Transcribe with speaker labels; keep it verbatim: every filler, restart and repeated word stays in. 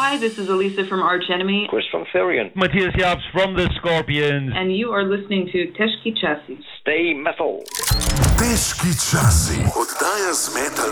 Speaker 1: Hi, this is Elisa from Arch Enemy.
Speaker 2: Chris from Therian.
Speaker 3: Matthias Jabs from the Scorpions.
Speaker 1: And you are listening to Težki časi.
Speaker 2: Stay metal.
Speaker 4: Težki časi. Oddaja z metal